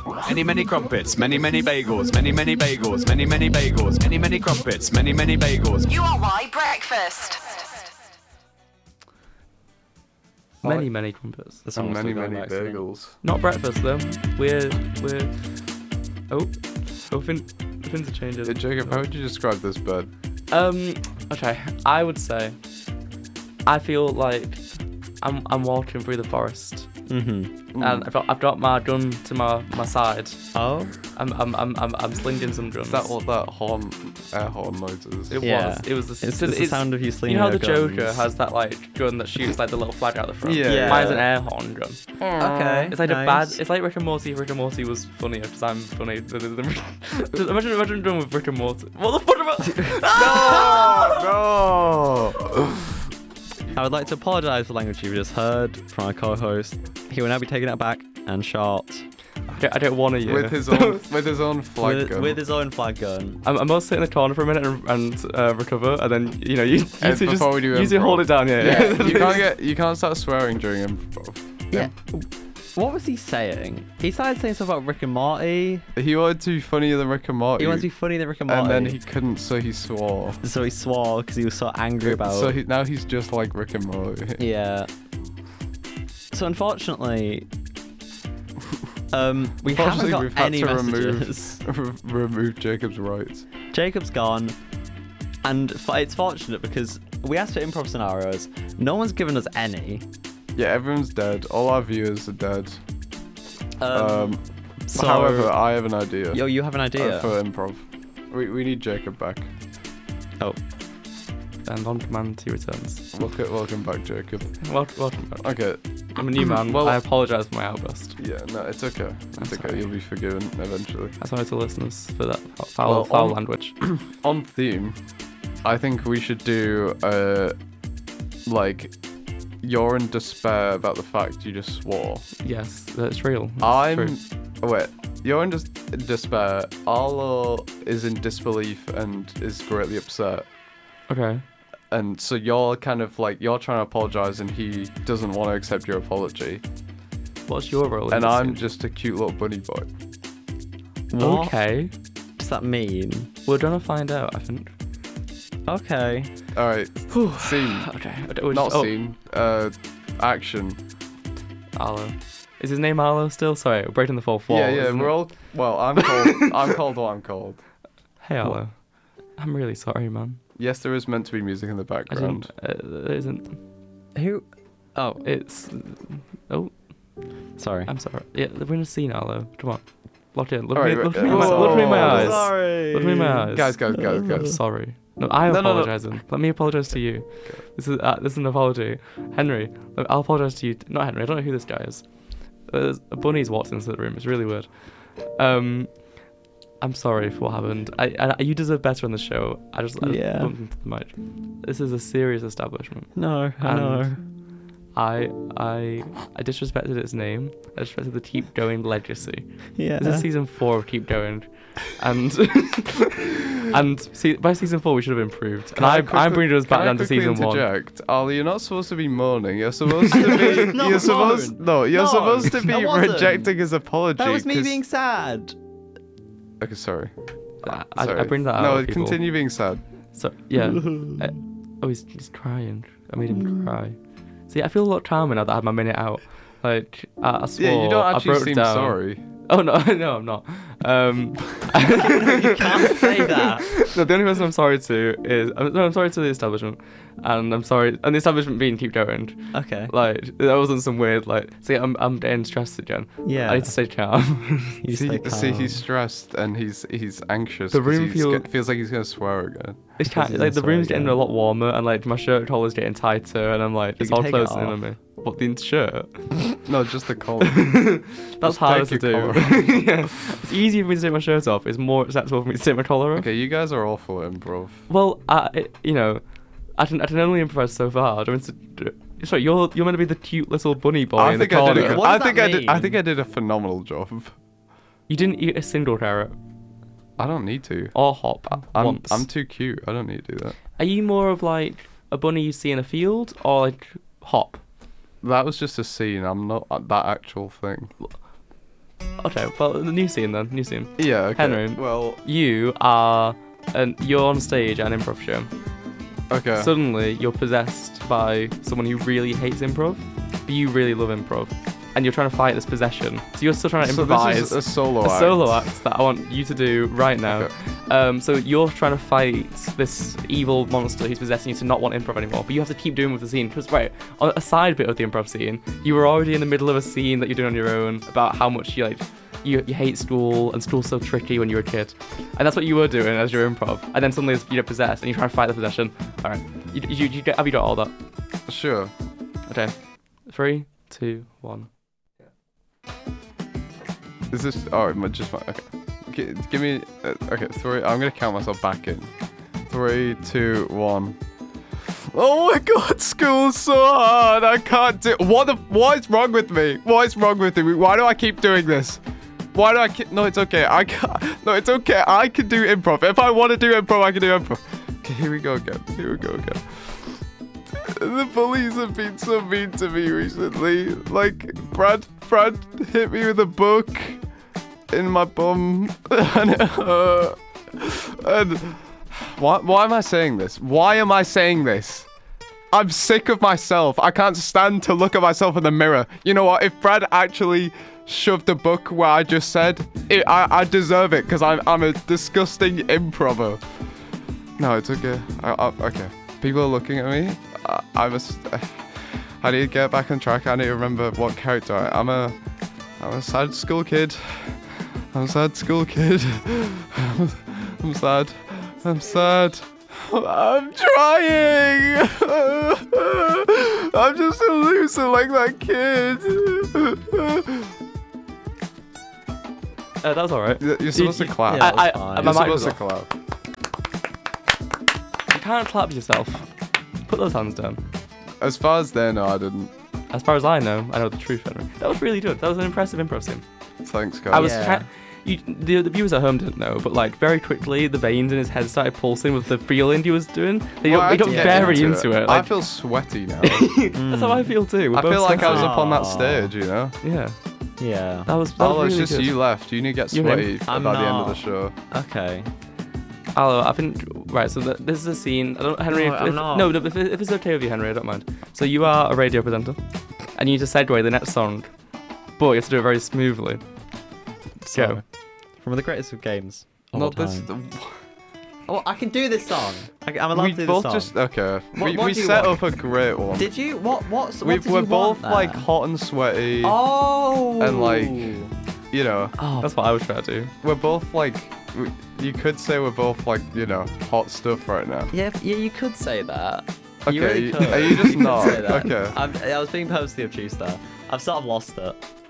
Many crumpets, many bagels, many bagels, many bagels, many crumpets, many bagels. You are my breakfast. Many crumpets. That's And almost many going back to me. bagels. Not breakfast though. We're. Things are changing. Jacob, how would you describe this bed? Okay. I would say, I feel like I'm walking through the forest, Mm-hmm. and I've got my gun to my side. Oh? I'm slinging some guns. Is that what that air horn noise is? It Yeah. was. It was the. It's the sound of you slinging You know how your the Joker guns. has that like gun that shoots like the little flag out the front. Yeah. Mine's an air horn gun. Okay. It's like a bad. nice. It's like Rick and Morty. If Rick and Morty was funnier because I'm funny. Imagine doing with Rick and Morty. What the fuck about? No! I would like to apologise for the language you've just heard from our co-host. He will now be taking it back and shot I don't want to use. With his own flag gun. with his own flag gun. I'm gonna sit in the corner for a minute and recover, and then you And two before we do you two improv. hold it down. Yeah. you can't start swearing during improv. Yeah. What was he saying? He started saying stuff about Rick and Morty. He wanted to be funnier than Rick and Morty. He wanted to be funny than Rick and Morty. And then he couldn't, so he swore. So he swore because he was so angry about. So now he's just like Rick and Morty. Yeah. So unfortunately, we haven't Unfortunately, got we've had any to messages. remove Jacob's rights. Jacob's gone, and it's fortunate because we asked for improv scenarios. No one's given us any. Yeah, everyone's dead. All our viewers are dead. So, However, I have an idea. Yo, you have an idea? For improv. We need Jacob back. Oh. And on command he returns. Welcome back, Jacob. Welcome back. Okay. I'm a new man. Well- I apologise for my outburst. Yeah, no, it's okay. It's That's okay. alright. You'll be forgiven eventually. I sorry to listeners for that Well, foul on- language. On theme, I think we should do you're in despair about the fact you just swore. Yes, that's real. That's true. Wait. You're in despair. Arlo is in disbelief and is greatly upset. Okay. And so you're kind of like, you're trying to apologize and he doesn't want to accept your apology. What's your role? in And this I'm scene? just a cute little bunny boy. What Okay. does that mean? We're gonna find out, I think. Okay. Alright, scene. Okay. Not scene. Action. Arlo. Is his name Arlo still? Sorry, we're breaking the fourth wall. Yeah, isn't it? we're all, well, I'm called, I'm called what I'm called. Hey Arlo. I'm really sorry, man. Yes, there is meant to be music in the I background. didn't. There isn't. Who? Oh, It's. Oh, sorry. I'm sorry. Yeah, we're in a scene, Arlo. Come on. Lock in. Look, Alright, look, right, look at me in my oh, eyes. Sorry. Look at me in my eyes. Guys. I'm sorry. No, I'm No, no. apologizing. Let me apologize to you. This is an apology. Henry, I'll apologize to you. Not Henry. I don't know who this guy is. A bunny's walked into the room. It's really weird. I'm sorry for what happened. You deserve better on the show. I just Yeah. bumped into the mic. This is a serious establishment. No, I know. And I disrespected its name. I disrespected the Keep Going legacy. Yeah. This is season 4 of Keep Going, and by season 4 we should have improved. And I'm bringing us back down to season 1. interject? Ollie, you're not supposed to be moaning. You're supposed to be. Not you're supposed. moan. No, you're No, supposed to be I wasn't. rejecting his apology. That was me 'cause- being sad. Okay, sorry. I Sorry. bring that out. No, of people. continue being sad. So yeah. He's crying. I made him cry. See, I feel a lot calmer now that I had my minute out. Like I swore. Yeah, you don't I actually broke seem down. sorry. Oh no, no, I'm not. You can't say that. No, the only person I'm sorry to is I'm sorry to the establishment, and I'm sorry, and the establishment being Keep Going. Okay. Like that wasn't some weird like. See, I'm getting stressed again. Yeah. I need to stay calm. You stay See, calm. he's stressed and he's anxious. The 'cause room feels like he's gonna swear again. It's Because kind he's like the in room's swear getting again. a lot warmer, and like my shirt collar's getting tighter, and I'm like, You it's can all take it closing in on off. me. What, the shirt? No, just the collar. That's Just harder to take your do. collar Yeah. It's easier for me to take my shirt off. It's more acceptable for me to take my collar off. Okay, you guys are awful at improv. Well, I can only improvise so far. Sorry, you're meant to be the cute little bunny boy in the corner. What does that I mean? think I did a phenomenal job. You didn't eat a single carrot I don't need to. or hop once. I'm too cute. I don't need to do that. Are you more of like a bunny you see in a field, or like hop? That was just a scene. I'm not that actual thing. Okay, well, the new scene then. New scene. Yeah. Okay. Henry. Well. You're on stage at an improv show. Okay. Suddenly, you're possessed by someone who really hates improv, but you really love improv, and you're trying to fight this possession. So you're still trying to improvise. This is a solo act. Solo act that I want you to do right now. Okay. So you're trying to fight this evil monster who's possessing you to not want improv anymore, but you have to keep doing with the scene. Because on a side bit of the improv scene, you were already in the middle of a scene that you're doing on your own about how much you hate school, and school's so tricky when you're a kid. And that's what you were doing as your improv. And then suddenly you get possessed and you try to fight the possession. Alright. Have you got all that? Sure. Okay. 3, 2, 1. Is this? Oh, it might just. Okay. Give me. Okay. 3. I'm gonna count myself back in. 3, 2, 1. Oh my God! School's so hard. I can't do. What is wrong with me? What is wrong with me? Why do I keep doing this? Why do I keep? No, it's okay. I can't. No, it's okay. I can do improv. If I want to do improv, I can do improv. Okay, here we go again. The bullies have been so mean to me recently. Like, Brad hit me with a book in my bum, and it hurt. And why am I saying this? Why am I saying this? I'm sick of myself. I can't stand to look at myself in the mirror. You know what? If Brad actually shoved a book where I just said, I deserve it because I'm a disgusting improver. No, it's okay. Okay. People are looking at me. I need to get back on track. I need to remember what character I'm a sad school kid. I'm a sad school kid. I'm sad. I'm sad. I'm trying. I'm just a loser like that kid. That was alright. You're supposed to clap. Yeah, You're supposed to clap. You can't clap yourself. Put those hands down. As far as they know, I didn't. As far as I know the truth, Henry. That was really good. That was an impressive improv scene. Thanks, guys. I was Yeah. the viewers at home didn't know, but like very quickly the veins in his head started pulsing with the feeling he was doing. They Well, I got had to get very into it. I Like, feel sweaty now. that's how I feel too. We're I both feel like I was sweaty. up on that Aw. stage, you know? Yeah, Yeah. that was Oh, it's really just good. you left. You need to get You sweaty him. by I'm the end of the not. show. Okay. Hello, I think right. So this is a scene. Henry. No, I'm if, not. no, if it's okay with you, Henry, I don't mind. So you are a radio presenter, and you need to segue the next song, but you have to do it very smoothly. So, Go. from the greatest of games. of No, all this. time. Oh, I can do this song. I'm allowed We to do both this song. just okay. What We do you set want? up a great one. Did you? What We're did you both want like there? hot and sweaty. Oh. And, like, you know, Oh. That's what I was trying to do. we're both like. You could say we're both like, you know, hot stuff right now. Yeah, you could say that. Okay, You really could. are you just could not? say that. Okay. I was being purposely obtuse there. I've sort of lost it.